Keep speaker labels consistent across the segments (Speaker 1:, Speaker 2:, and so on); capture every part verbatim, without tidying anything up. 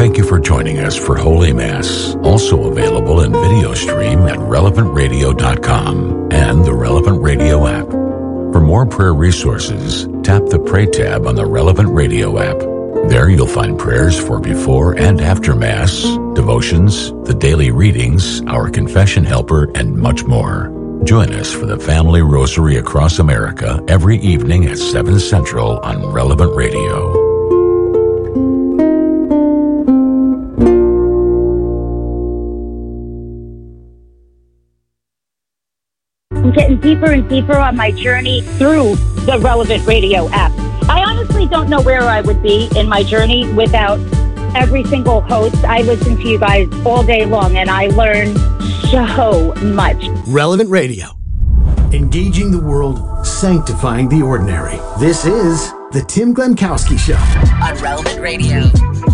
Speaker 1: Thank you for joining us for Holy Mass, also available in video stream at relevant radio dot com and the Relevant Radio app. For more prayer resources, tap the Pray tab on the Relevant Radio app. There you'll find prayers for before and after Mass, devotions, the daily readings, our confession helper, and much more. Join us for the Family Rosary across America every evening at seven Central on Relevant Radio.
Speaker 2: I'm getting deeper and deeper on my journey through the Relevant Radio app. I honestly don't know where I would be in my journey without every single host. I listen to you guys all day long, and I learn so much.
Speaker 3: Relevant Radio. Engaging the world, sanctifying the ordinary. This is the Tim Glenkowski Show
Speaker 4: on Relevant Radio.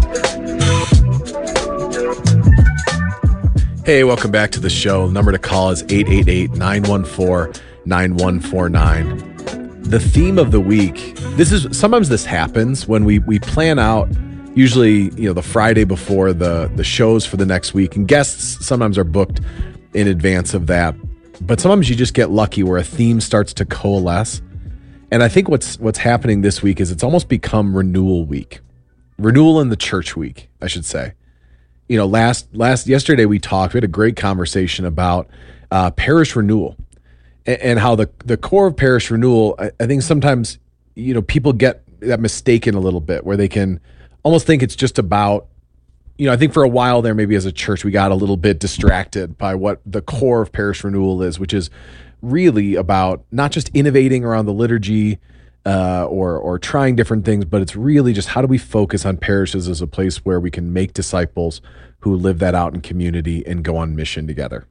Speaker 5: Hey, welcome back to the show. The number to call is eight eight eight, nine one four, nine one four nine. The theme of the week, this is sometimes this happens when we we plan out, usually, you know, the Friday before the the shows for the next week, and guests sometimes are booked in advance of that. But sometimes you just get lucky where a theme starts to coalesce. And I think what's what's happening this week is it's almost become renewal week. Renewal in the church week, I should say. You know, last last yesterday we talked, we had a great conversation about uh, parish renewal and, and how the, the core of parish renewal, I, I think sometimes, you know, people get that mistaken a little bit where they can almost think it's just about, you know, I think for a while there, maybe as a church, we got a little bit distracted by what the core of parish renewal is, which is really about not just innovating around the liturgy uh, or or trying different things, but it's really just how do we focus on parishes as a place where we can make disciples who live that out in community and go on mission together.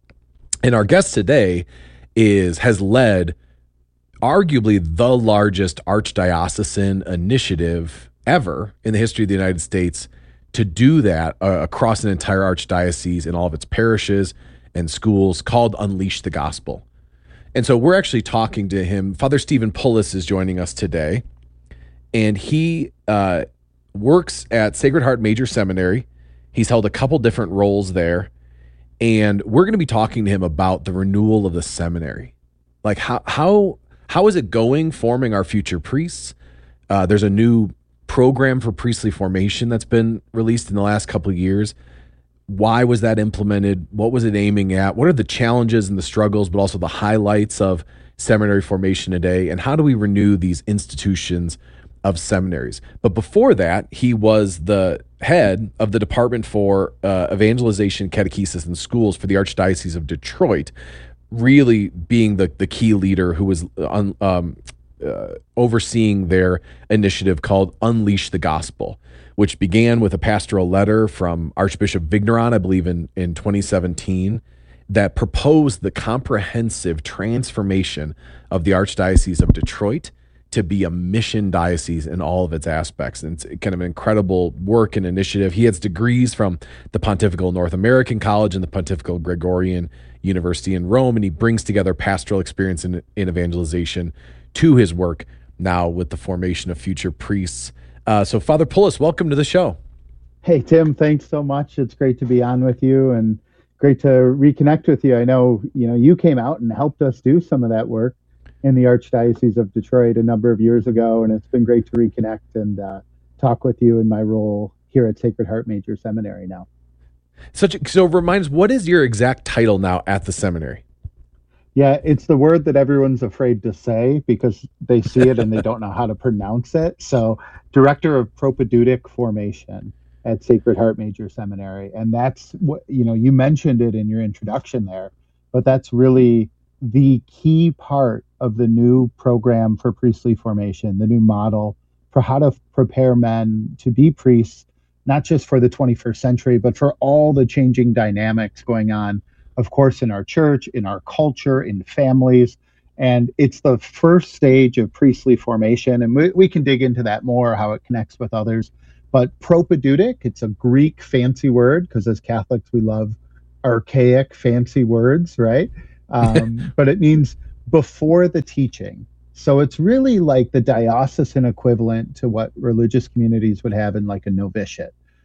Speaker 5: And our guest today is has led arguably the largest archdiocesan initiative ever in the history of the United States to do that uh, across an entire archdiocese in all of its parishes and schools, called Unleash the Gospel. And so we're actually talking to him. Father Stephen Pullis is joining us today, and he uh, works at Sacred Heart Major Seminary. He's held a couple different roles there, and we're going to be talking to him about the renewal of the seminary. Like how how how is it going forming our future priests? Uh, there's a new program for priestly formation that's been released in the last couple of years. Why was that implemented? What was it aiming at? What are the challenges and the struggles, but also the highlights of seminary formation today? And how do we renew these institutions of seminaries? But before that, he was the head of the Department for uh, Evangelization, Catechesis, and Schools for the Archdiocese of Detroit, really being the, the key leader who was on, um, uh, overseeing their initiative called Unleash the Gospel, which began with a pastoral letter from Archbishop Vigneron, I believe in, in twenty seventeen, that proposed the comprehensive transformation of the Archdiocese of Detroit to be a mission diocese in all of its aspects. And it's kind of an incredible work and initiative. He has degrees from the Pontifical North American College and the Pontifical Gregorian University in Rome, and he brings together pastoral experience in, in evangelization to his work now with the formation of future priests. Uh, so Father Pullis, welcome to the show.
Speaker 6: Hey, Tim, thanks so much. It's great to be on with you and great to reconnect with you. I know, you know, you came out and helped us do some of that work in the Archdiocese of Detroit a number of years ago, and it's been great to reconnect and uh, talk with you in my role here at Sacred Heart Major Seminary now.
Speaker 5: Such a, so remind us, what is your exact title now at the seminary?
Speaker 6: Yeah, it's the word that everyone's afraid to say because they see it and they don't know how to pronounce it. So, Director of Propedeutic Formation at Sacred Heart Major Seminary. And that's what, you know, you mentioned it in your introduction there, but that's really the key part of the new program for priestly formation, the new model for how to prepare men to be priests, not just for the twenty-first century, but for all the changing dynamics going on, of course, in our church, in our culture, in families. And it's the first stage of priestly formation. And we, we can dig into that more, how it connects with others. But propedeutic, it's a Greek fancy word, because as Catholics, we love archaic fancy words, right? Um, but it means before the teaching. So it's really like the diocesan equivalent to what religious communities would have in like a novitiate,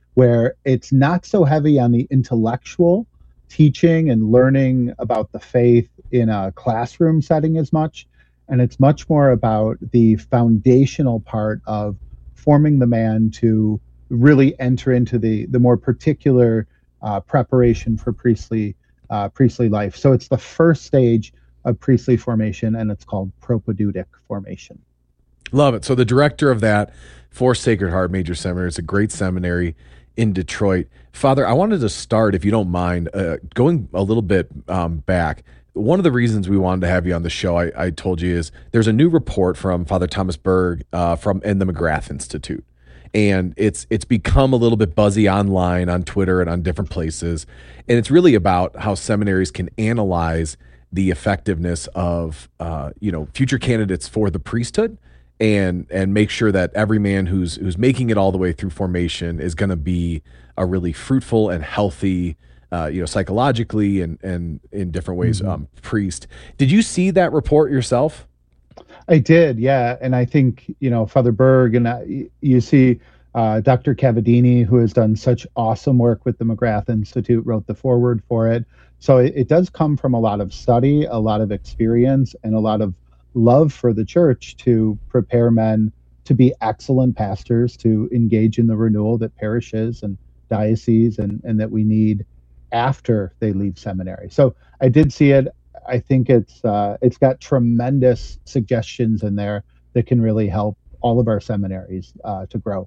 Speaker 6: where it's not so heavy on the intellectual teaching and learning about the faith in a classroom setting as much. And it's much more about the foundational part of forming the man to really enter into the, the more particular uh, preparation for priestly uh, priestly life. So it's the first stage of priestly formation, and it's called propedeutic formation.
Speaker 5: Love it. So the director of that for Sacred Heart Major Seminary, it's a great seminary in Detroit. Father, I wanted to start, if you don't mind, uh, going a little bit um, back. One of the reasons we wanted to have you on the show, I, I told you, is there's a new report from Father Thomas Berg uh, from and the McGrath Institute. And it's it's become a little bit buzzy online, on Twitter and on different places. And it's really about how seminaries can analyze the effectiveness of uh, you know future candidates for the priesthood, and and make sure that every man who's who's making it all the way through formation is going to be a really fruitful and healthy, uh, you know, psychologically and and in different ways, mm-hmm. um, priest. Did you see that report yourself?
Speaker 6: I did, yeah. And I think, you know, Father Berg, and I, you see uh, Doctor Cavadini, who has done such awesome work with the McGrath Institute, wrote the foreword for it. So it, it does come from a lot of study, a lot of experience, and a lot of love for the church to prepare men to be excellent pastors, to engage in the renewal that parishes and dioceses and, and that we need after they leave seminary. So I did see it. I think it's uh, it's got tremendous suggestions in there that can really help all of our seminaries uh, to grow.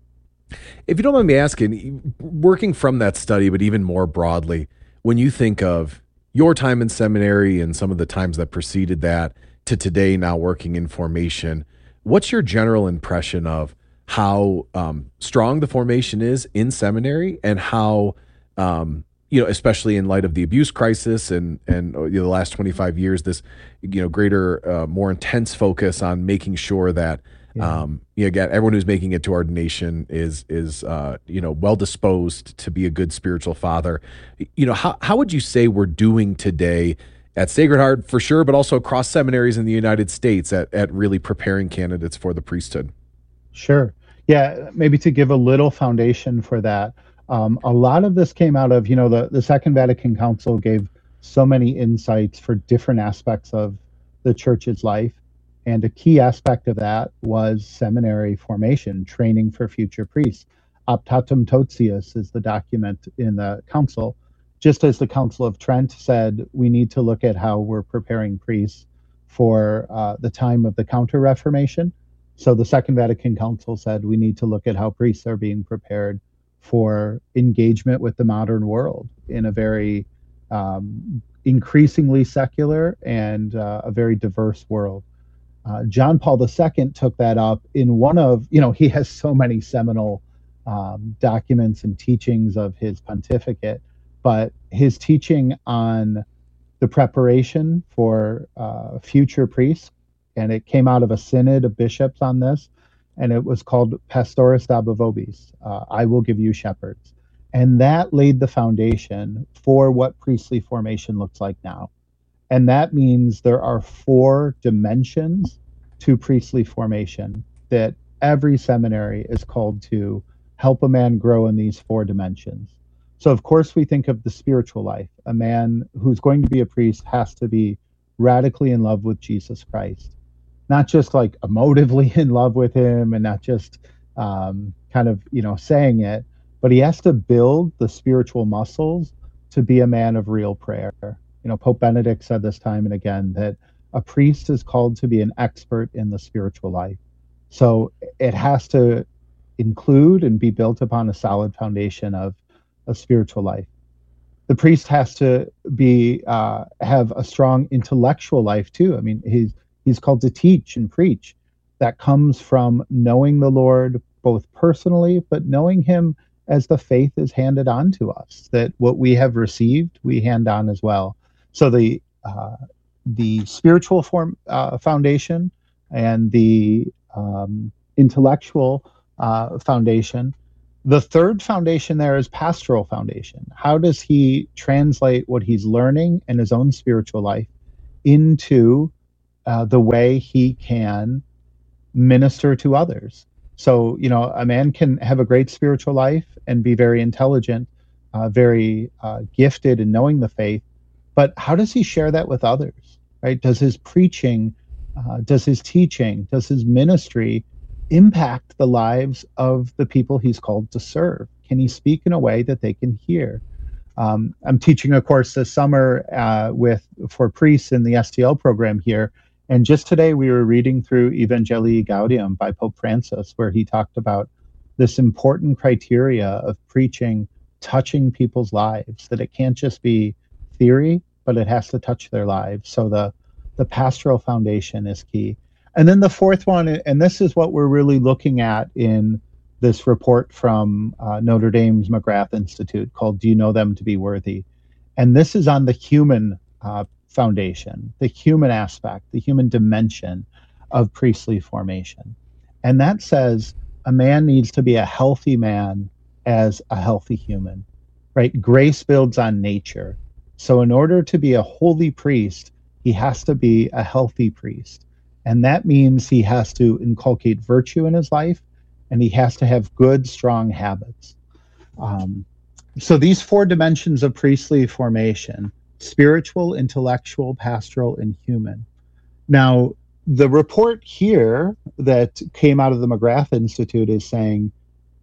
Speaker 5: If you don't mind me asking, working from that study, but even more broadly, when you think of your time in seminary and some of the times that preceded that to today, now working in formation, what's your general impression of how um, strong the formation is in seminary, and how um, you know, especially in light of the abuse crisis and and you know, the last twenty-five years, this you know greater, uh, more intense focus on making sure that yeah. um, you know, again, everyone who's making it to ordination is is uh, you know well disposed to be a good spiritual father. You know, how how would you say we're doing today at Sacred Heart for sure, but also across seminaries in the United States at at really preparing candidates for the priesthood?
Speaker 6: Sure, yeah, maybe to give a little foundation for that. Um, a lot of this came out of, you know, the, the Second Vatican Council gave so many insights for different aspects of the church's life. And a key aspect of that was seminary formation, training for future priests. Optatum Totius is the document in the council. Just as the Council of Trent said, we need to look at how we're preparing priests for uh, the time of the Counter-Reformation. So the Second Vatican Council said we need to look at how priests are being prepared for engagement with the modern world in a very um, increasingly secular and uh, a very diverse world. Uh, John Paul the Second took that up in one of, you know, he has so many seminal um, documents and teachings of his pontificate, but his teaching on the preparation for uh, future priests, and it came out of a synod of bishops on this, and it was called Pastoris Dabo Vobis, uh, I will give you shepherds. And that laid the foundation for what priestly formation looks like now. And that means there are four dimensions to priestly formation that every seminary is called to help a man grow in these four dimensions. So of course we think of the spiritual life. A man who's going to be a priest has to be radically in love with Jesus Christ. Not just like emotively in love with him and not just um, kind of, you know, saying it, but he has to build the spiritual muscles to be a man of real prayer. You know, Pope Benedict said this time and again that a priest is called to be an expert in the spiritual life. So it has to include and be built upon a solid foundation of a spiritual life. The priest has to be uh, have a strong intellectual life too. I mean, he's He's called to teach and preach. That comes from knowing the Lord both personally, but knowing him as the faith is handed on to us, that what we have received, we hand on as well. So the uh, the spiritual form uh, foundation and the um, intellectual uh, foundation. The third foundation there is pastoral foundation. How does he translate what he's learning in his own spiritual life into Uh, the way he can minister to others? So, you know, a man can have a great spiritual life and be very intelligent, uh, very uh, gifted in knowing the faith, but how does he share that with others, right? Does his preaching, uh, does his teaching, does his ministry impact the lives of the people he's called to serve? Can he speak in a way that they can hear? Um, I'm teaching a course this summer uh, with for priests in the S T L program here. And just today we were reading through Evangelii Gaudium by Pope Francis, where he talked about this important criteria of preaching touching people's lives, that it can't just be theory, but it has to touch their lives. So the, the pastoral foundation is key. And then the fourth one, and this is what we're really looking at in this report from uh, Notre Dame's McGrath Institute called Do You Know Them to Be Worthy? And this is on the human uh, foundation, the human aspect, the human dimension of priestly formation. And that says a man needs to be a healthy man as a healthy human, right? Grace builds on nature. So in order to be a holy priest, he has to be a healthy priest. And that means he has to inculcate virtue in his life, and he has to have good, strong habits. Um, so these four dimensions of priestly formation, spiritual, intellectual, pastoral, and human. Now, the report here that came out of the McGrath Institute is saying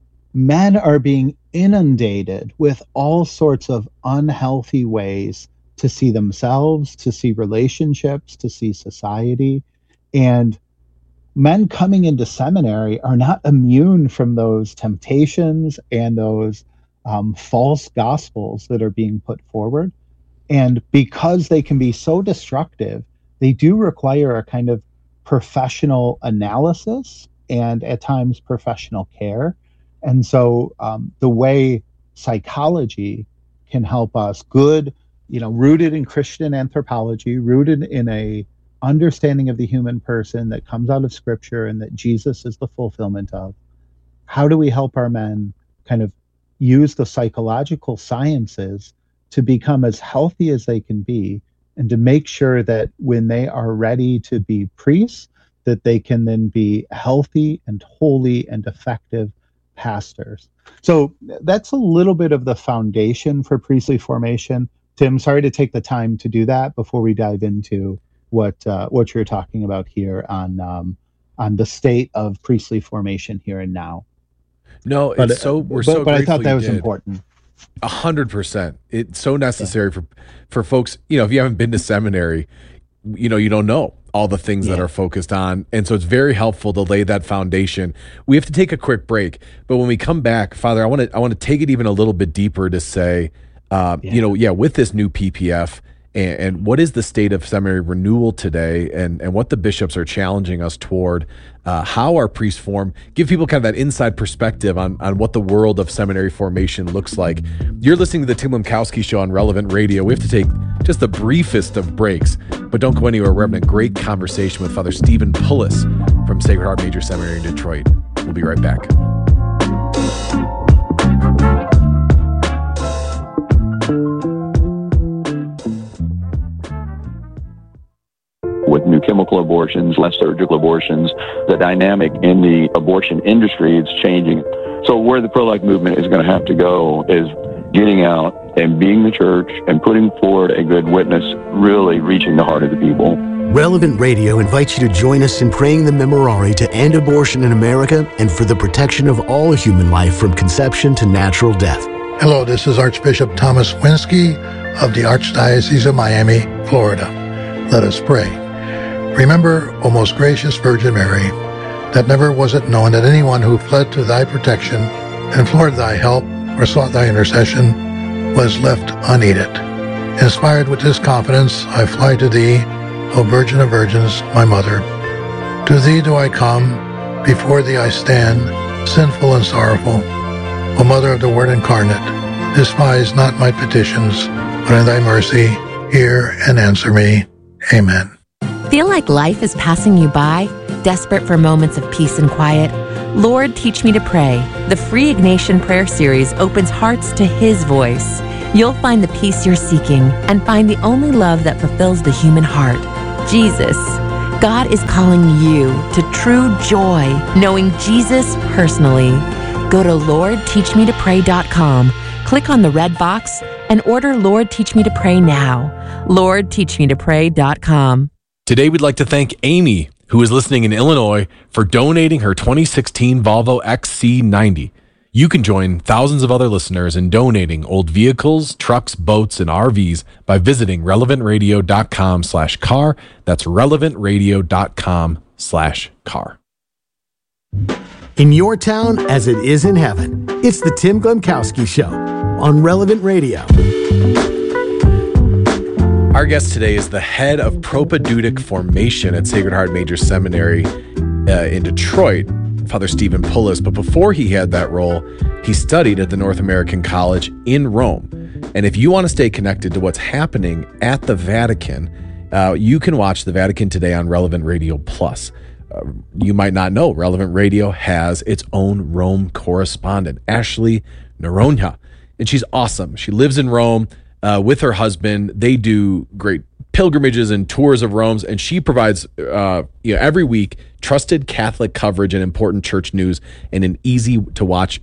Speaker 6: men are being inundated with all sorts of unhealthy ways to see themselves, to see relationships, to see society. And men coming into seminary are not immune from those temptations and those um, false gospels that are being put forward. And because they can be so destructive, they do require a kind of professional analysis and at times professional care. And so um, the way psychology can help us, good, you know, rooted in Christian anthropology, rooted in a understanding of the human person that comes out of Scripture and that Jesus is the fulfillment of. How do we help our men kind of use the psychological sciences to become as healthy as they can be, and to make sure that when they are ready to be priests, that they can then be healthy and holy and effective pastors? So that's a little bit of the foundation for priestly formation. Tim, sorry to take the time to do that before we dive into what uh, what you're talking about here on um, on the state of priestly formation here and now.
Speaker 5: No,
Speaker 6: but,
Speaker 5: it's so we're
Speaker 6: but,
Speaker 5: so.
Speaker 6: But I thought that was
Speaker 5: did.
Speaker 6: important.
Speaker 5: A hundred percent. It's so necessary yeah. for for folks. You know, if you haven't been to seminary, you know, you don't know all the things yeah. that are focused on, and so it's very helpful to lay that foundation. We have to take a quick break, but when we come back, Father, I want to I want to take it even a little bit deeper to say, uh, yeah. you know, yeah, with this new P P F. And, and what is the state of seminary renewal today, and, and what the bishops are challenging us toward, uh, how our priests form, give people kind of that inside perspective on, on what the world of seminary formation looks like. You're listening to the Tim Lemkowski Show on Relevant Radio. We have to take just the briefest of breaks, but don't go anywhere. We're having a great conversation with Father Stephen Pullis from Sacred Heart Major Seminary in Detroit. We'll be right back.
Speaker 7: With new chemical abortions, less surgical abortions, the dynamic in the abortion industry is changing. So where the pro-life movement is going to have to go is getting out and being the church and putting forward a good witness, really reaching the heart of the people.
Speaker 8: Relevant Radio invites you to join us in praying the Memorare to end abortion in America and for the protection of all human life from conception to natural death.
Speaker 9: Hello, this is Archbishop Thomas Winsky of the Archdiocese of Miami, Florida. Let us pray. Remember, O most gracious Virgin Mary, that never was it known that anyone who fled to thy protection, implored thy help, or sought thy intercession, was left unaided. Inspired with this confidence, I fly to thee, O Virgin of Virgins, my Mother. To thee do I come, before thee I stand, sinful and sorrowful. O Mother of the Word incarnate, despise not my petitions, but in thy mercy hear and answer me. Amen.
Speaker 10: Feel like life is passing you by? Desperate for moments of peace and quiet? Lord, teach me to pray. The free Ignatian Prayer Series opens hearts to His voice. You'll find the peace you're seeking and find the only love that fulfills the human heart, Jesus. God is calling you to true joy, knowing Jesus personally. Go to lord teach me to pray dot com, click on the red box, and order Lord Teach Me to Pray now. lord teach me to pray dot com.
Speaker 5: Today, we'd like to thank Amy, who is listening in Illinois, for donating her twenty sixteen Volvo X C ninety. You can join thousands of other listeners in donating old vehicles, trucks, boats, and R Vs by visiting relevant radio dot com slash car. That's relevant radio dot com slash car.
Speaker 3: In your town as it is in heaven, it's the Tim Glemkowski Show on Relevant Radio.
Speaker 5: Our guest today is the head of propedeutic formation at Sacred Heart Major Seminary uh, in Detroit, Father Stephen Pullis. But before he had that role, he studied at the North American College in Rome. And if you want to stay connected to what's happening at the Vatican, uh, you can watch the Vatican Today on Relevant Radio Plus. Uh, you might not know, Relevant Radio has its own Rome correspondent, Ashley Noronha. And she's awesome. She lives in Rome uh, with her husband. They do great pilgrimages and tours of Rome, and she provides uh, you know, every week trusted Catholic coverage and important church news in an easy-to-watch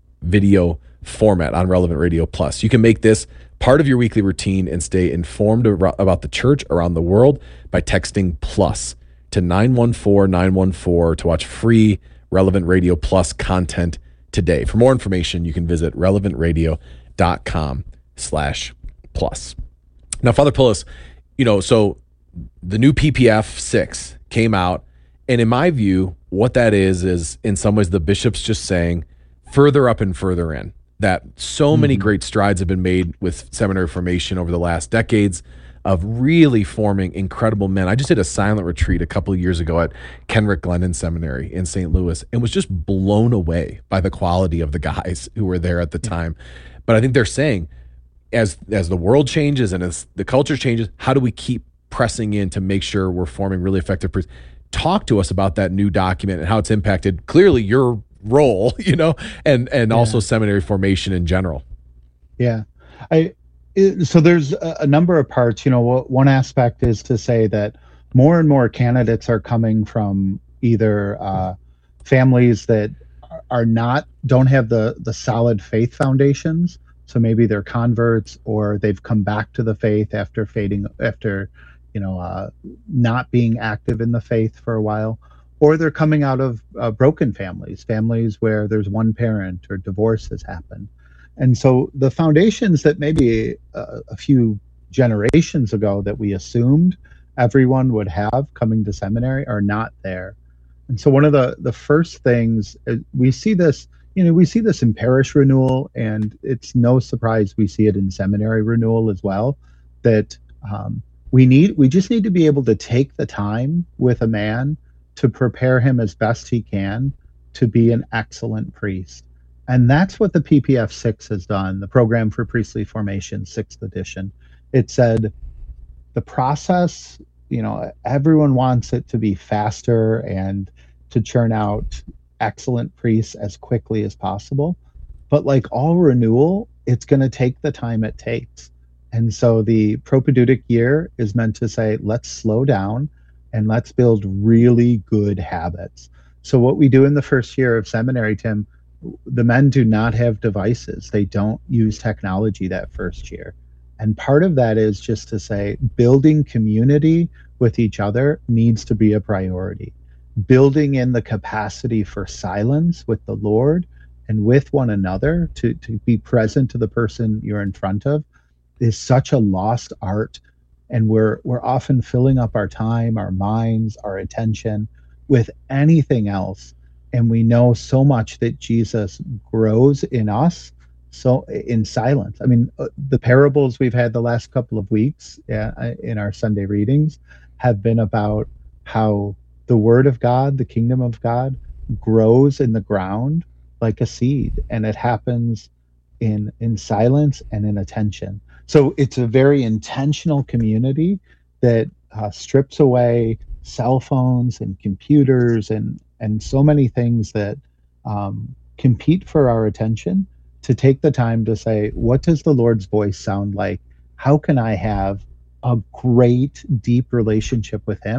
Speaker 5: video format on Relevant Radio Plus. You can make this part of your weekly routine and stay informed about the church around the world by texting PLUS to nine one four nine one four to watch free Relevant Radio Plus content today. For more information, you can visit relevant radio dot com slash plus. Now, Father Pullis, you know, so the new P P F six came out, and in my view, what that is, is in some ways the bishop's just saying further up and further in, that so mm-hmm. many great strides have been made with seminary formation over the last decades of really forming incredible men. I just did a silent retreat a couple of years ago at Kenrick Glennon Seminary in Saint Louis and was just blown away by the quality of the guys who were there at the time. But I think they're saying, as as the world changes and as the culture changes, how do we keep pressing in to make sure we're forming really effective priests? Talk to us about that new document and how it's impacted clearly your role, you know, and and yeah. also seminary formation in general.
Speaker 6: Yeah, I. So there's a number of parts. You know, one aspect is to say that more and more candidates are coming from either uh, families that are not, don't have the, the solid faith foundations. So maybe they're converts or they've come back to the faith after fading, after, you know, uh, not being active in the faith for a while. Or they're coming out of uh, broken families, families where there's one parent or divorce has happened. And so the foundations that maybe a, a few generations ago that we assumed everyone would have coming to seminary are not there. And so one of the, the first things, we see this, you know, we see this in parish renewal, and it's no surprise we see it in seminary renewal as well, that um, we need, we just need to be able to take the time with a man to prepare him as best he can to be an excellent priest. And that's what the P P F six has done, the Program for Priestly Formation, sixth edition. It said the process, you know, everyone wants it to be faster and to churn out excellent priests as quickly as possible. But like all renewal, it's going to take the time it takes. And so the propedeutic year is meant to say, let's slow down and let's build really good habits. So what we do in the first year of seminary, Tim, the men do not have devices. They don't use technology that first year. And part of that is just to say building community with each other needs to be a priority. Building in the capacity for silence with the Lord and with one another to, to be present to the person you're in front of is such a lost art. And we're we're often filling up our time, our minds, our attention with anything else. And we know so much that Jesus grows in us, so in silence. I mean, uh, the parables we've had the last couple of weeks uh, in our Sunday readings have been about how the Word of God, the kingdom of God, grows in the ground like a seed, and it happens in in silence and in attention. So it's a very intentional community that uh, strips away cell phones and computers and and so many things that um, compete for our attention, to take the time to say, what does the Lord's voice sound like? How can I have a great, deep relationship with him?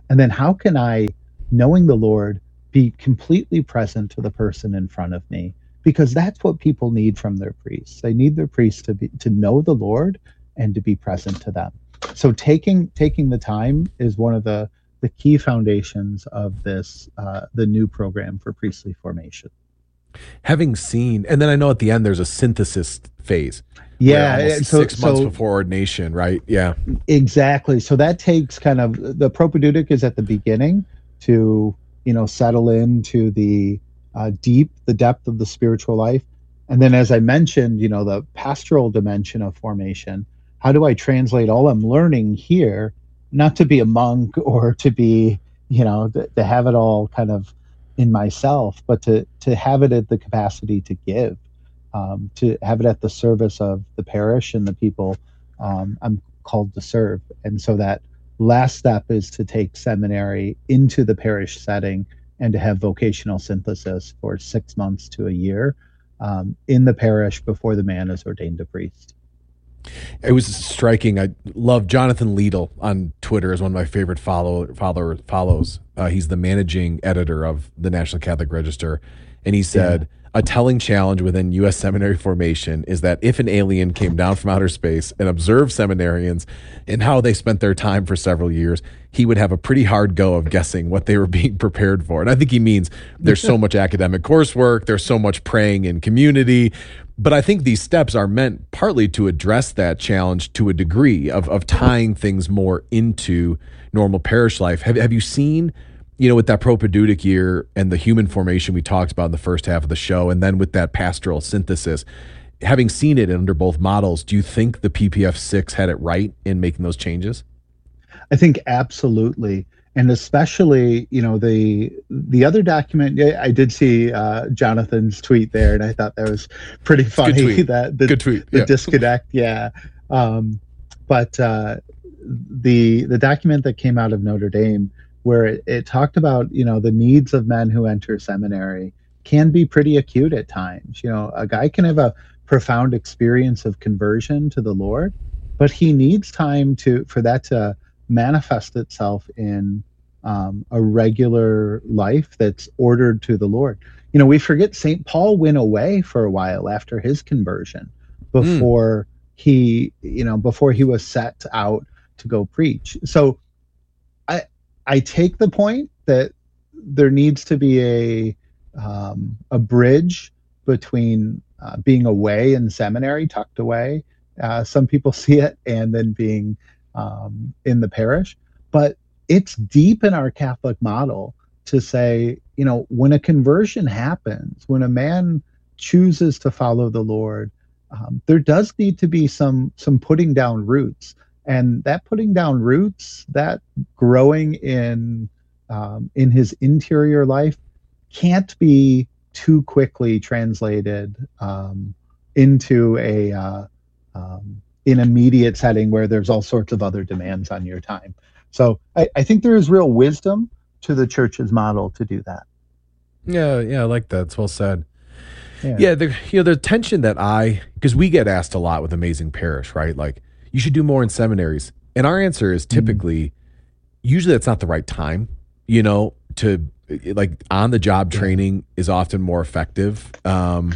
Speaker 6: And then how can I, knowing the Lord, be completely present to the person in front of me? Because that's what people need from their priests. They need their priests to be to know the Lord and to be present to them. So taking taking the time is one of the the key foundations of this uh, the new program for priestly formation.
Speaker 5: Having seen, and then I know at the end there's a synthesis phase.
Speaker 6: Yeah,
Speaker 5: so, six months
Speaker 6: so,
Speaker 5: before ordination, right? Yeah,
Speaker 6: exactly. So that takes kind of the propedeutic is at the beginning to you know settle into the uh, deep, the depth of the spiritual life, and then as I mentioned, you know the pastoral dimension of formation. How do I translate all I'm learning here, not to be a monk or to be you know to, to have it all kind of in myself, but to to have it at the capacity to give. Um, to have it at the service of the parish and the people um, I'm called to serve. And so that last step is to take seminary into the parish setting and to have vocational synthesis for six months to a year um, in the parish before the man is ordained a priest.
Speaker 5: It was striking. I love Jonathan Liedl on Twitter is one of my favorite follow, follower, follows. Uh, he's the managing editor of the National Catholic Register. And he said, yeah. A telling challenge within U S seminary formation is that if an alien came down from outer space and observed seminarians and how they spent their time for several years, he would have a pretty hard go of guessing what they were being prepared for. And I think he means there's so much academic coursework, there's so much praying in community. But I think these steps are meant partly to address that challenge to a degree of, of tying things more into normal parish life. Have, have you seen... You know, with that propedeutic year and the human formation we talked about in the first half of the show, and then with that pastoral synthesis, having seen it under both models, do you think the P P F six had it right in making those changes?
Speaker 6: I think absolutely. And especially, you know, the the other document, I did see uh, Jonathan's tweet there, and I thought that was pretty funny. That the,
Speaker 5: Good tweet.
Speaker 6: the
Speaker 5: Yeah.
Speaker 6: disconnect, yeah. Um, but uh, the the document that came out of Notre Dame, where it, it talked about, you know, the needs of men who enter seminary can be pretty acute at times. You know, a guy can have a profound experience of conversion to the Lord, but he needs time to for that to manifest itself in um, a regular life that's ordered to the Lord. You know, we forget Saint Paul went away for a while after his conversion before mm. he, you know, before he was set out to go preach. So I, I take the point that there needs to be a um, a bridge between uh, being away in seminary, tucked away. Uh, some people see it, and then being um, in the parish. But it's deep in our Catholic model to say, you know, when a conversion happens, when a man chooses to follow the Lord, um, there does need to be some some putting down roots. And that putting down roots, that growing in um, in his interior life, can't be too quickly translated um, into a uh, um, an immediate setting where there's all sorts of other demands on your time. So I, I think there is real wisdom to the church's model to do that.
Speaker 5: Yeah, yeah, I like that. It's well said.
Speaker 6: Yeah,
Speaker 5: yeah the, you know, the tension that I, because we get asked a lot with Amazing Parish, right? Like, you should do more in seminaries. And our answer is typically, mm-hmm. usually that's not the right time, you know, to like on the job training yeah. is often more effective um,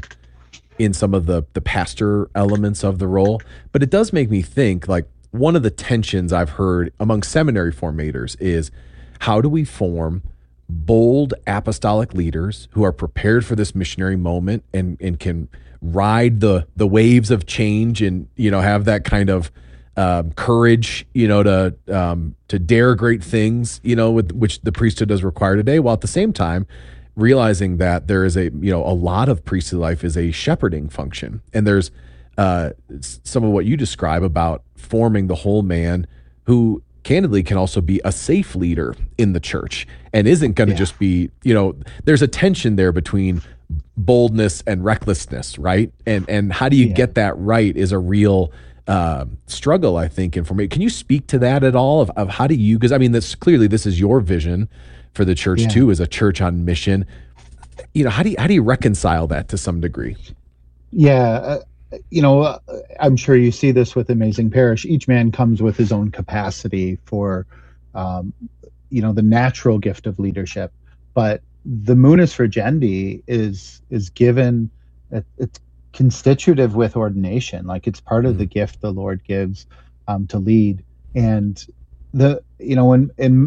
Speaker 5: in some of the, the pastor elements of the role. But it does make me think, like, one of the tensions I've heard among seminary formators is, how do we form bold apostolic leaders who are prepared for this missionary moment and, and can ride the the waves of change and, you know, have that kind of um, courage, you know, to um, to dare great things, you know, with which the priesthood does require today, while at the same time realizing that there is a, you know, a lot of priestly life is a shepherding function. And there's uh, some of what you describe about forming the whole man who candidly can also be a safe leader in the church and isn't going to yeah. just be, you know, there's a tension there between boldness and recklessness, right? And and how do you yeah. get that right is a real uh, struggle, I think. And for me, can you speak to that at all? Of, of how do you? Because I mean, this clearly this is your vision for the church yeah. too, as a church on mission. You know, how do you how do you reconcile that to some degree?
Speaker 6: Yeah, uh, you know, uh, I'm sure you see this with Amazing Parish. Each man comes with his own capacity for. Um, you know, the natural gift of leadership. But the munus vigendi is is given, it, it's constitutive with ordination, like it's part of the gift the Lord gives um, to lead. And the you know, in in